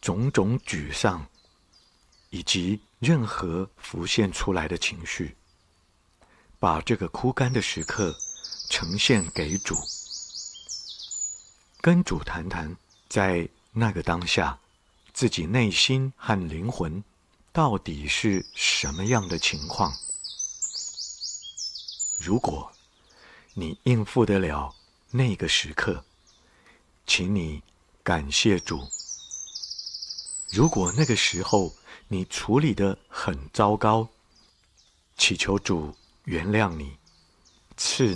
种种沮丧，以及任何浮现出来的情绪，把这个枯干的时刻呈现给主，跟主谈谈，在那个当下，自己内心和灵魂到底是什么样的情况。如果你应付得了那个时刻，请你感谢主。如果那个时候你处理得很糟糕，祈求主原谅你，赐